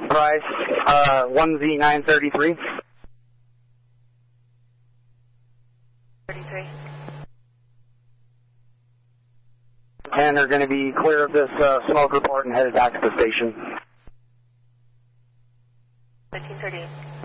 Price, 1Z933. 33. And they're going to be clear of this smoke report and headed back to the station. 1338.